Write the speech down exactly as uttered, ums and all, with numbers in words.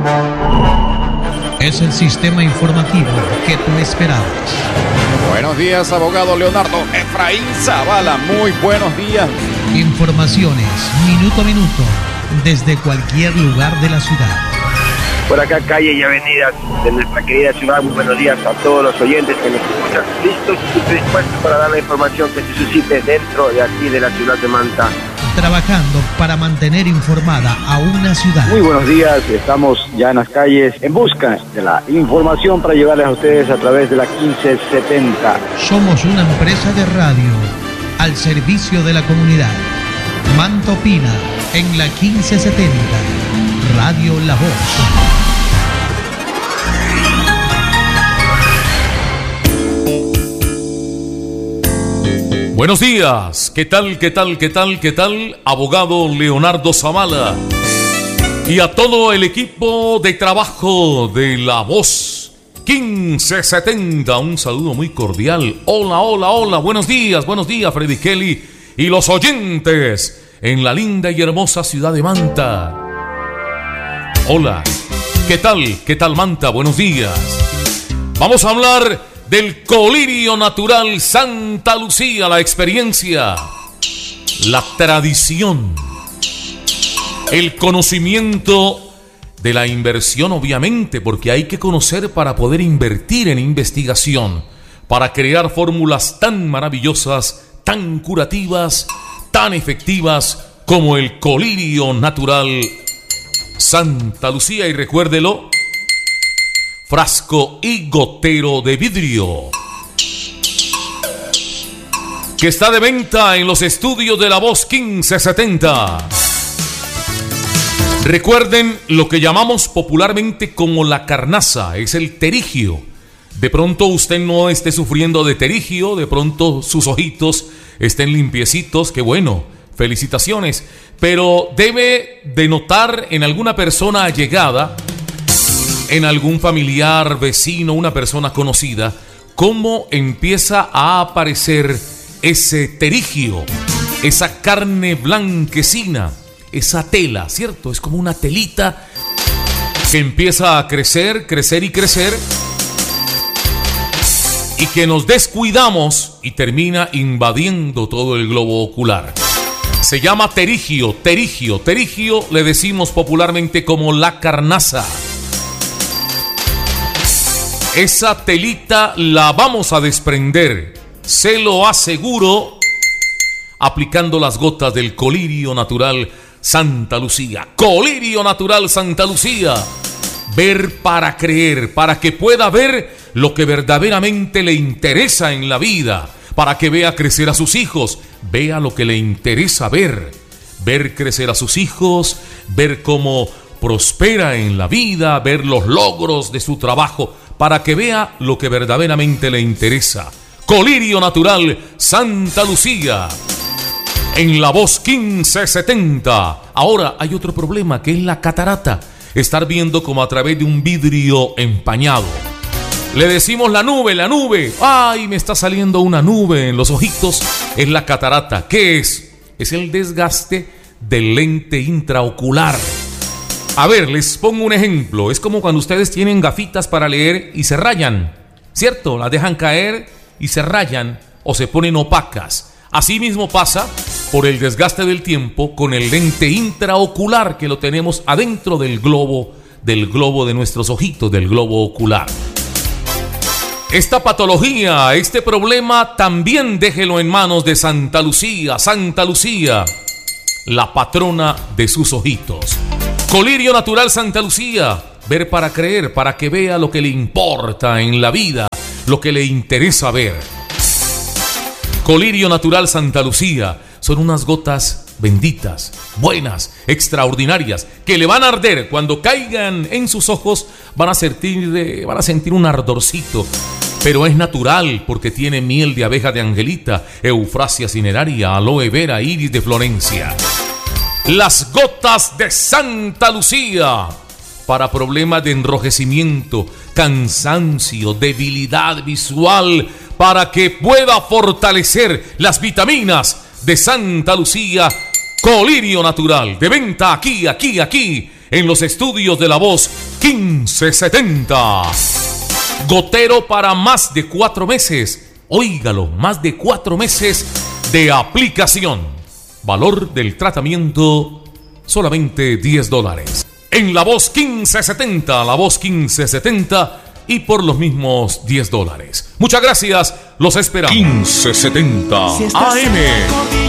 Es el sistema informativo que tú esperabas. Buenos días, abogado Leonardo Efraín Zavala. Muy buenos días. Informaciones minuto a minuto desde cualquier lugar de la ciudad. Por acá, calles y avenidas de nuestra querida ciudad. Muy buenos días a todos los oyentes que nos escuchan. Listos y predispuestos para dar la información que se suscite dentro de aquí de la ciudad de Manta. Trabajando para mantener informada a una ciudad. Muy buenos días, estamos ya en las calles en busca de la información para llevarles a ustedes a través de la quince setenta. Somos una empresa de radio al servicio de la comunidad. Manta opina en la quince setenta. Radio La Voz. Buenos días, ¿qué tal, qué tal, qué tal, qué tal? Abogado Leonardo Zavala y a todo el equipo de trabajo de La Voz quince setenta, un saludo muy cordial. Hola, hola, hola, buenos días, buenos días, Freddy Kelly y los oyentes en la linda y hermosa ciudad de Manta. Hola, ¿qué tal, qué tal Manta? Buenos días. Vamos a hablar del colirio natural Santa Lucía, la experiencia, la tradición, el conocimiento de la inversión, obviamente, porque hay que conocer para poder invertir en investigación, para crear fórmulas tan maravillosas, tan curativas, tan efectivas como el colirio natural Santa Lucía. Y recuérdelo, frasco y gotero de vidrio, que está de venta en los estudios de La Voz quince setenta. Recuerden lo que llamamos popularmente como la carnaza, es el terigio. De pronto usted no esté sufriendo de terigio, de pronto sus ojitos estén limpiecitos, qué bueno, felicitaciones. Pero debe de notar en alguna persona allegada, en algún familiar, vecino, una persona conocida, cómo empieza a aparecer ese terigio, esa carne blanquecina, esa tela, ¿cierto? Es como una telita que empieza a crecer, crecer y crecer, y que nos descuidamos y termina invadiendo todo el globo ocular. Se llama terigio, terigio, terigio le decimos popularmente como la carnaza. Esa telita la vamos a desprender, se lo aseguro, aplicando las gotas del colirio natural Santa Lucía. Colirio natural Santa Lucía. Ver para creer, para que pueda ver lo que verdaderamente le interesa en la vida, para que vea crecer a sus hijos, vea lo que le interesa ver, ver crecer a sus hijos, ver cómo prospera en la vida, ver los logros de su trabajo, para que vea lo que verdaderamente le interesa. Colirio natural Santa Lucía, en La Voz quince setenta. Ahora hay otro problema, que es la catarata, estar viendo como a través de un vidrio empañado. Le decimos la nube, la nube. Ay, me está saliendo una nube en los ojitos. Es la catarata. ¿Qué es? Es el desgaste del lente intraocular. A ver, les pongo un ejemplo. Es como cuando ustedes tienen gafitas para leer y se rayan, ¿cierto? Las dejan caer y se rayan o se ponen opacas. Así mismo pasa por el desgaste del tiempo con el lente intraocular que lo tenemos adentro del globo, del globo de nuestros ojitos, del globo ocular. Esta patología, este problema, también déjelo en manos de Santa Lucía, Santa Lucía, la patrona de sus ojitos. Colirio natural Santa Lucía, ver para creer, para que vea lo que le importa en la vida, lo que le interesa ver. Colirio natural Santa Lucía, son unas gotas benditas, buenas, extraordinarias, que le van a arder cuando caigan en sus ojos, van a sentir, van a sentir un ardorcito. Pero es natural porque tiene miel de abeja de Angelita, eufrasia cineraria, aloe vera, iris de Florencia. Las gotas de Santa Lucía para problemas de enrojecimiento, cansancio, debilidad visual, para que pueda fortalecer las vitaminas de Santa Lucía. Colirio natural, de venta aquí, aquí, aquí, en los estudios de La Voz quince setenta. Gotero para más de cuatro meses. Óigalo, más de cuatro meses de aplicación. Valor del tratamiento solamente diez dólares. En La Voz quince setenta, La Voz quince setenta y por los mismos diez dólares. Muchas gracias, los esperamos. quince setenta A M.